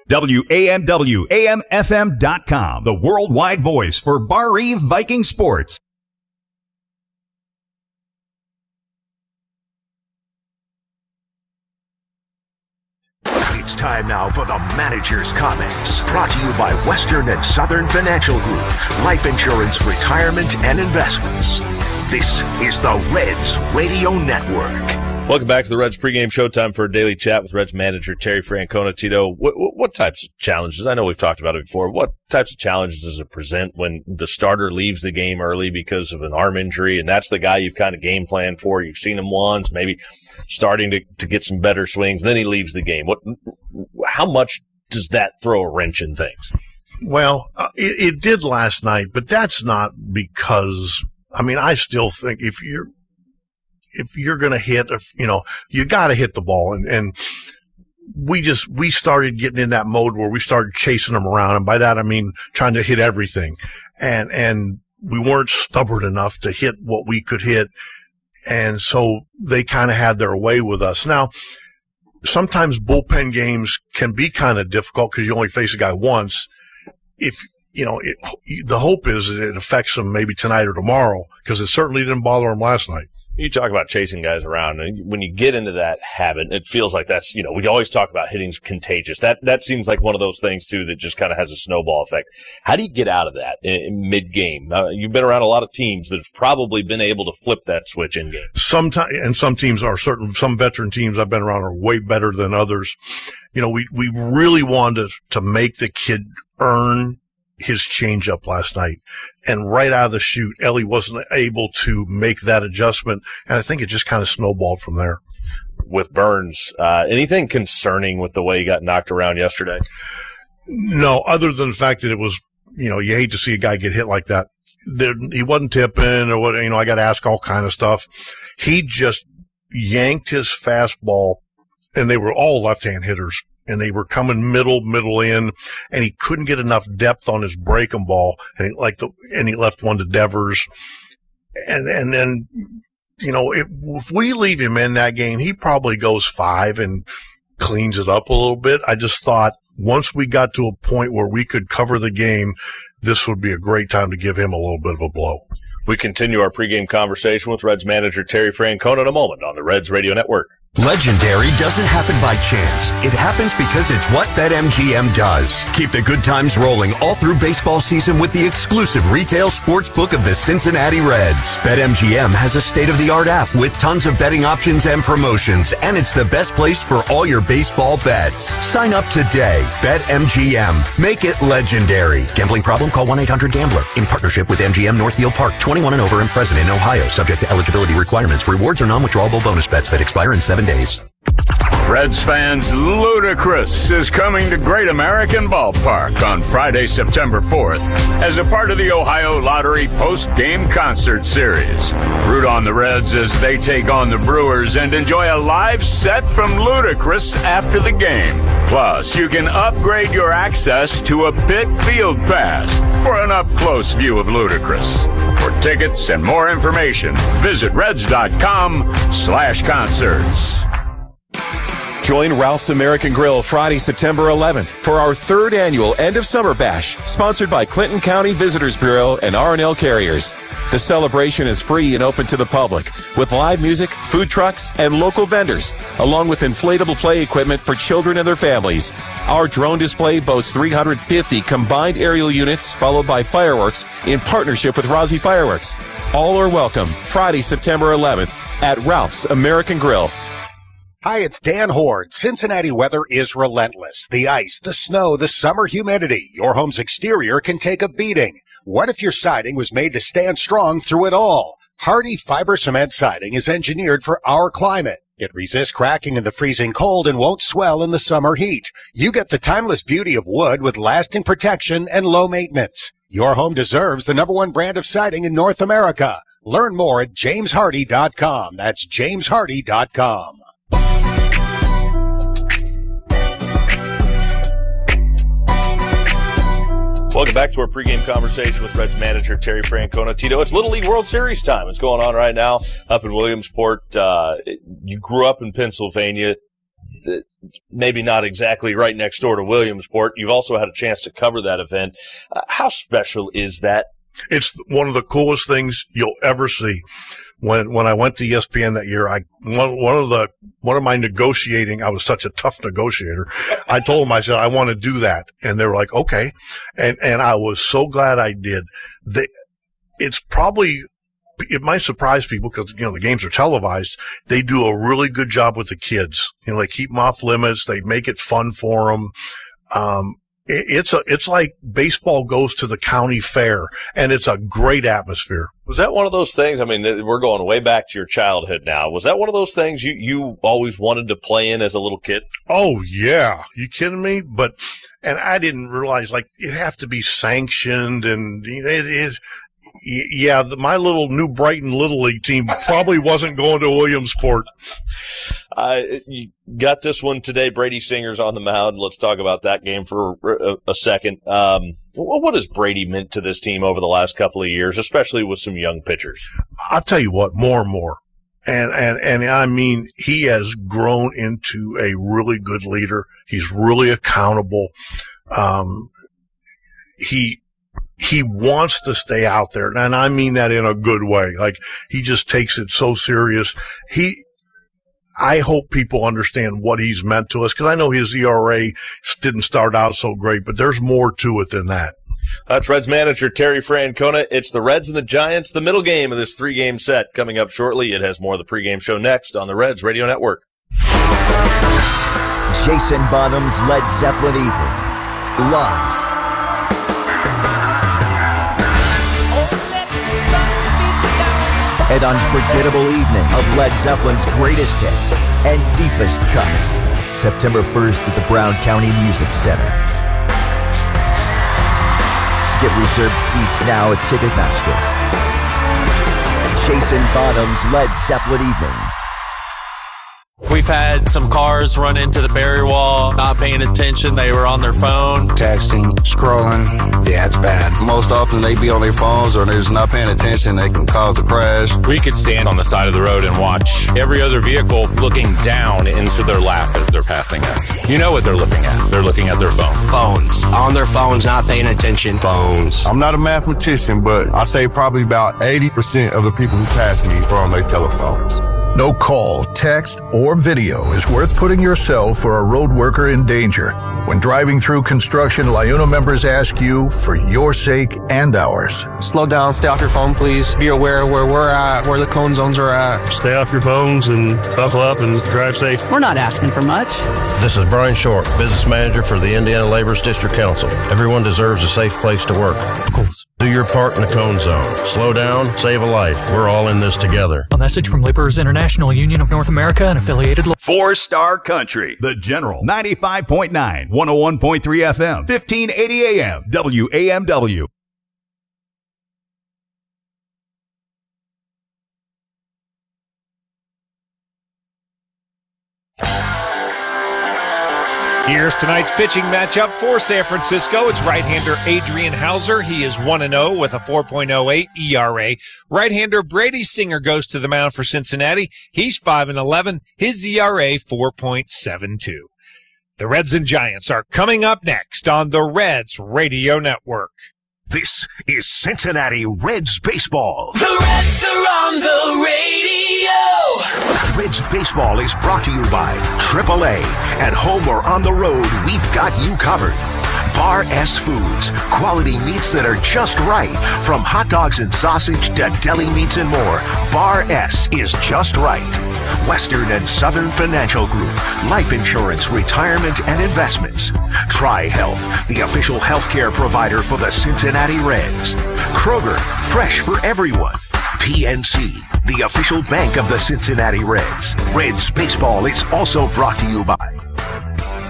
WAMW AMFM.com, the worldwide voice for Bar Eve Viking sports. It's time now for the manager's comments. Brought to you by Western and Southern Financial Group, life insurance, retirement, and investments. This is the Reds Radio Network. Welcome back to the Reds pregame showtime for a daily chat with Reds manager Terry Francona. Tito, what types of challenges? I know we've talked about it before. What types of challenges does it present when the starter leaves the game early because of an arm injury, and that's the guy you've kind of game planned for? You've seen him once, maybe starting to get some better swings, and then he leaves the game. How much does that throw a wrench in things? Well, it did last night, but that's not because, I still think if you're going to hit, you got to hit the ball. And we started getting in that mode where we started chasing them around. And by that, I mean, trying to hit everything. And we weren't stubborn enough to hit what we could hit. And so they kind of had their way with us. Now, sometimes bullpen games can be kind of difficult because you only face a guy once. If, the hope is that it affects them maybe tonight or tomorrow, because it certainly didn't bother them last night. You talk about chasing guys around, and when you get into that habit, it feels like that's, we always talk about hitting's contagious. That seems like one of those things, too, that just kind of has a snowball effect. How do you get out of that in mid-game? You've been around a lot of teams that have probably been able to flip that switch in-game. Sometimes, and some teams are some veteran teams I've been around are way better than others. We really wanted to make the kid earn his changeup last night. And right out of the chute, Ellie wasn't able to make that adjustment. And I think it just kind of snowballed from there. With Burns, anything concerning with the way he got knocked around yesterday? No, other than the fact that it was, you hate to see a guy get hit like that. He wasn't tipping or what, I got to ask all kind of stuff. He just yanked his fastball, and they were all left-hand hitters. And they were coming middle in, and he couldn't get enough depth on his breaking ball, and he left one to Devers. And then, if we leave him in that game, he probably goes 5 and cleans it up a little bit. I just thought once we got to a point where we could cover the game, this would be a great time to give him a little bit of a blow. We continue our pregame conversation with Reds manager Terry Francona in a moment on the Reds Radio Network. Legendary doesn't happen by chance. It happens because it's what BetMGM does. Keep the good times rolling all through baseball season with the exclusive retail sports book of the Cincinnati Reds. BetMGM has a state-of-the-art app with tons of betting options and promotions, and it's the best place for all your baseball bets. Sign up today. BetMGM. Make it legendary. Gambling problem? Call 1-800-GAMBLER. In partnership with MGM Northfield Park, 21 and over and present in Ohio, subject to eligibility requirements. Rewards are non-withdrawable bonus bets that expire in 7 days. Reds fans, Ludacris is coming to Great American Ballpark on Friday, September 4th as a part of the Ohio Lottery post-game concert series. Root on the Reds as they take on the Brewers and enjoy a live set from Ludacris after the game. Plus, you can upgrade your access to a pit field pass for an up-close view of Ludacris. For tickets and more information, visit reds.com/concerts. Join Ralph's American Grill Friday, September 11th for our 3rd annual End of Summer Bash, sponsored by Clinton County Visitors Bureau and R&L Carriers. The celebration is free and open to the public, with live music, food trucks, and local vendors, along with inflatable play equipment for children and their families. Our drone display boasts 350 combined aerial units, followed by fireworks in partnership with Rossi Fireworks. All are welcome Friday, September 11th at Ralph's American Grill. Hi, it's Dan Horde. Cincinnati weather is relentless. The ice, the snow, the summer humidity. Your home's exterior can take a beating. What if your siding was made to stand strong through it all? Hardy Fiber Cement Siding is engineered for our climate. It resists cracking in the freezing cold and won't swell in the summer heat. You get the timeless beauty of wood with lasting protection and low maintenance. Your home deserves the #1 brand of siding in North America. Learn more at jameshardy.com. That's jameshardy.com. Welcome back to our pregame conversation with Reds manager Terry Francona. Tito, it's Little League World Series time. It's going on right now up in Williamsport. You grew up in Pennsylvania. maybe not exactly right next door to Williamsport. You've also had a chance to cover that event. How special is that? It's one of the coolest things you'll ever see. When I went to ESPN that year, one of my negotiating, I was such a tough negotiator. I told them, I said, I want to do that. And they were like, okay. And I was so glad I did. It might surprise people because, the games are televised. They do a really good job with the kids. They keep them off limits. They make it fun for them. It's like baseball goes to the county fair, and it's a great atmosphere. Was that one of those things? I mean, we're going way back to your childhood now. Was that one of those things you always wanted to play in as a little kid? Oh, yeah. You kidding me? And I didn't realize, it have to be sanctioned, and my little New Brighton Little League team probably wasn't going to Williamsport. You got this one today. Brady Singer's on the mound. Let's talk about that game for a second. What has Brady meant to this team over the last couple of years, especially with some young pitchers? I'll tell you what, more and more. And I mean, he has grown into a really good leader. He's really accountable. He wants to stay out there. And I mean that in a good way. He just takes it so serious. I hope people understand what he's meant to us, because I know his ERA didn't start out so great, but there's more to it than that. That's Reds manager Terry Francona. It's the Reds and the Giants, the middle game of this 3-game set coming up shortly. It has more of the pregame show next on the Reds Radio Network. Jason Bonham's Led Zeppelin Evening, live. An unforgettable evening of Led Zeppelin's greatest hits and deepest cuts. September 1st at the Brown County Music Center. Get reserved seats now at Ticketmaster. Jason Bonham's Led Zeppelin Evening. We've had some cars run into the barrier wall, not paying attention. They were on their phone. Texting, scrolling. Yeah, it's bad. Most often they be on their phones or they're just not paying attention. They can cause a crash. We could stand on the side of the road and watch every other vehicle looking down into their lap as they're passing us. You know what they're looking at. They're looking at their phone. Phones. On their phones, not paying attention. Phones. I'm not a mathematician, but I say probably about 80% of the people who pass me are on their telephones. No call, text, or video is worth putting yourself or a road worker in danger. When driving through construction, LIUNA members ask you for your sake and ours. Slow down, stay off your phone, please. Be aware of where we're at, where the cone zones are at. Stay off your phones and buckle up and drive safe. We're not asking for much. This is Brian Short, business manager for the Indiana Laborers District Council. Everyone deserves a safe place to work. Do your part in the cone zone. Slow down, save a life. We're all in this together. A message from Laborers International Union of North America and affiliated. 4-Star Country, The General, 95.9, 101.3 FM, 1580 AM, WAMW. Here's tonight's pitching matchup for San Francisco. It's right-hander Adrian Hauser. He is 1-0 with a 4.08 ERA. Right-hander Brady Singer goes to the mound for Cincinnati. He's 5-11. His ERA 4.72. The Reds and Giants are coming up next on the Reds Radio Network. This is Cincinnati Reds baseball. The Reds are on the radio. Reds baseball is brought to you by AAA. At home or on the road, we've got you covered. Bar S Foods, quality meats that are just right. From hot dogs and sausage to deli meats and more, Bar S is just right. Western and Southern Financial Group, life insurance, retirement, and investments. Tri-Health, the official healthcare provider for the Cincinnati Reds. Kroger, fresh for everyone. PNC, the official bank of the Cincinnati Reds. Reds baseball is also brought to you by